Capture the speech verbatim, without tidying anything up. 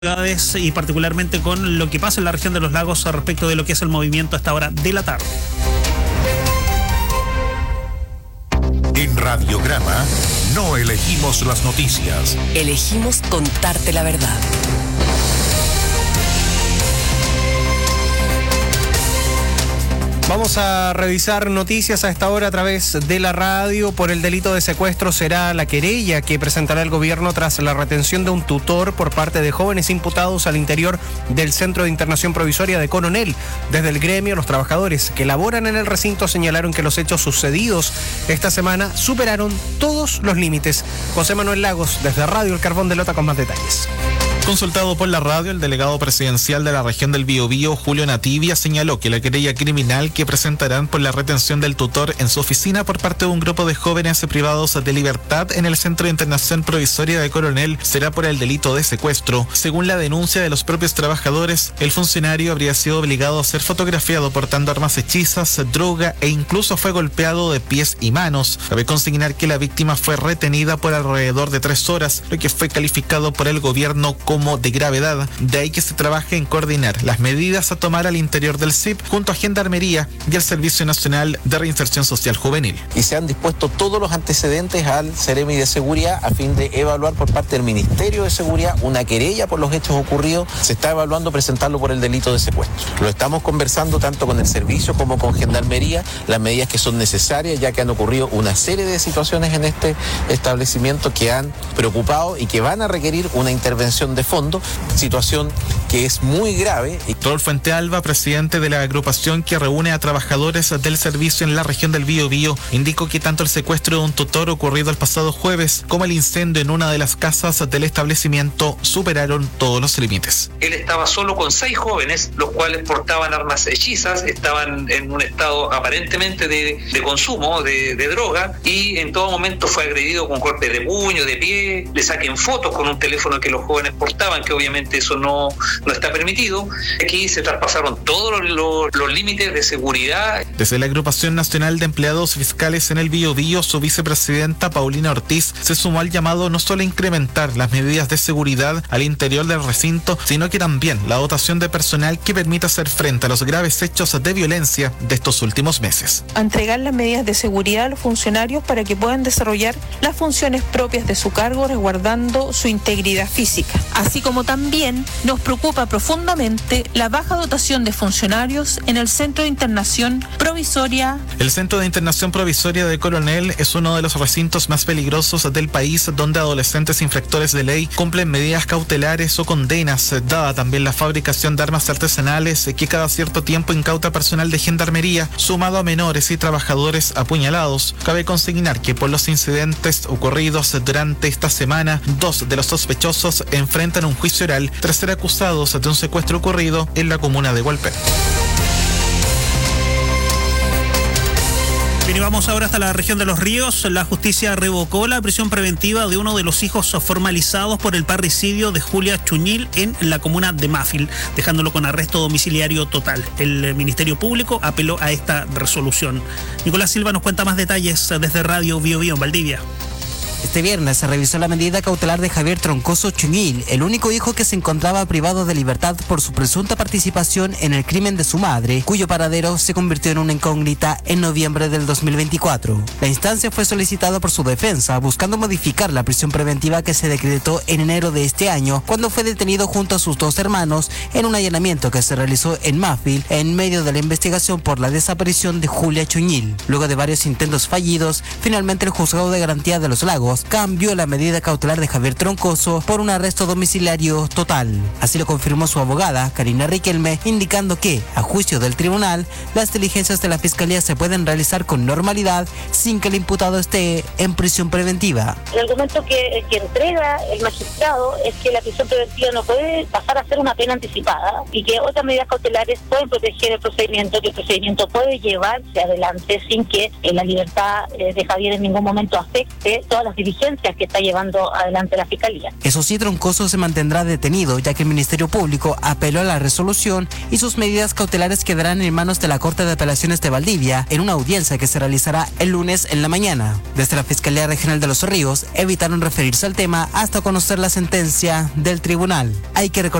Y particularmente con lo que pasa en la región de los lagos respecto de lo que es el movimiento a esta hora de la tarde. En Radiograma no elegimos las noticias. Elegimos contarte la verdad. Vamos a revisar noticias a esta hora a través de la radio. Por el delito de secuestro será la querella que presentará el gobierno tras la retención de un tutor por parte de jóvenes imputados al interior del Centro de Internación Provisoria de Coronel. Desde el gremio, los trabajadores que laboran en el recinto señalaron que los hechos sucedidos esta semana superaron todos los límites. José Manuel Lagos, desde Radio El Carbón de Lota, con más detalles. Consultado por la radio, el delegado presidencial de la región del Biobío, Julio Nativia, señaló que la querella criminal que presentarán por la retención del tutor en su oficina por parte de un grupo de jóvenes privados de libertad en el Centro de Internación Provisoria de Coronel será por el delito de secuestro. Según la denuncia de los propios trabajadores, el funcionario habría sido obligado a ser fotografiado portando armas hechizas, droga e incluso fue golpeado de pies y manos. Cabe consignar que la víctima fue retenida por alrededor de tres horas, lo que fue calificado por el gobierno como de gravedad. De ahí que se trabaje en coordinar las medidas a tomar al interior del C I P junto a Gendarmería y el Servicio Nacional de Reinserción Social Juvenil. Y se han dispuesto todos los antecedentes al Ceremi de Seguridad a fin de evaluar por parte del Ministerio de Seguridad una querella por los hechos ocurridos. Se está evaluando presentarlo por el delito de secuestro. Lo estamos conversando tanto con el servicio como con Gendarmería, las medidas que son necesarias, ya que han ocurrido una serie de situaciones en este establecimiento que han preocupado y que van a requerir una intervención de fondo, situación que es muy grave. Rodolfo Fuentealba, presidente de la agrupación que reúne a trabajadores del servicio en la región del Biobío, indicó que tanto el secuestro de un tutor ocurrido el pasado jueves como el incendio en una de las casas del establecimiento superaron todos los límites. Él estaba solo con seis jóvenes, los cuales portaban armas hechizas, estaban en un estado aparentemente de, de consumo de, de droga, y en todo momento fue agredido con golpes de puño, de pie, le saquen fotos con un teléfono que los jóvenes portaban, que obviamente eso no, no está permitido. Aquí se traspasaron todos los, los, los límites de seguridad. Desde la Agrupación Nacional de Empleados Fiscales en el Biobío, su vicepresidenta Paulina Ortiz se sumó al llamado no solo a incrementar las medidas de seguridad al interior del recinto, sino que también la dotación de personal que permita hacer frente a los graves hechos de violencia de estos últimos meses. A entregar las medidas de seguridad a los funcionarios para que puedan desarrollar las funciones propias de su cargo, resguardando su integridad física. Así como también nos preocupa profundamente la baja dotación de funcionarios en el Centro de Internación Provisoria. El Centro de Internación Provisoria de Coronel es uno de los recintos más peligrosos del país, donde adolescentes infractores de ley cumplen medidas cautelares o condenas, dada también la fabricación de armas artesanales que cada cierto tiempo incauta personal de Gendarmería, sumado a menores y trabajadores apuñalados. Cabe consignar que por los incidentes ocurridos durante esta semana, dos de los sospechosos enfrentan un juicio oral tras ser acusados de un secuestro ocurrido en la comuna de Hualpén. Bien, y vamos ahora hasta la región de Los Ríos. La justicia revocó la prisión preventiva de uno de los hijos formalizados por el parricidio de Julia Chuñil en la comuna de Mafil, dejándolo con arresto domiciliario total. El Ministerio Público apeló a esta resolución. Nicolás Silva nos cuenta más detalles desde Radio Biobío en Valdivia. Este viernes se revisó la medida cautelar de Javier Troncoso Chuñil, el único hijo que se encontraba privado de libertad por su presunta participación en el crimen de su madre, cuyo paradero se convirtió en una incógnita en noviembre del dos mil veinticuatro. La instancia fue solicitada por su defensa, buscando modificar la prisión preventiva que se decretó en enero de este año, cuando fue detenido junto a sus dos hermanos en un allanamiento que se realizó en Mafil en medio de la investigación por la desaparición de Julia Chuñil. Luego de varios intentos fallidos, finalmente el Juzgado de Garantía de los Lagos cambió la medida cautelar de Javier Troncoso por un arresto domiciliario total. Así lo confirmó su abogada, Karina Riquelme, indicando que, a juicio del tribunal, las diligencias de la Fiscalía se pueden realizar con normalidad sin que el imputado esté en prisión preventiva. El argumento que, que entrega el magistrado es que la prisión preventiva no puede pasar a ser una pena anticipada y que otras medidas cautelares pueden proteger el procedimiento, que el procedimiento puede llevarse adelante sin que eh, la libertad eh, de Javier en ningún momento afecte todas las diligencias que está llevando adelante la Fiscalía. Eso sí, Troncoso se mantendrá detenido, ya que el Ministerio Público apeló a la resolución y sus medidas cautelares quedarán en manos de la Corte de Apelaciones de Valdivia en una audiencia que se realizará el lunes en la mañana. Desde la Fiscalía Regional de Los Ríos evitaron referirse al tema hasta conocer la sentencia del tribunal. Hay que recordar